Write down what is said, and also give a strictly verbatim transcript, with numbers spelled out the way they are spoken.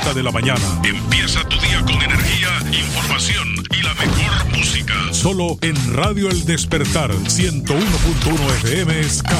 treinta de la mañana. Empieza tu día con energía, información y la mejor música. Solo en Radio El Despertar, ciento uno punto uno F M Sky.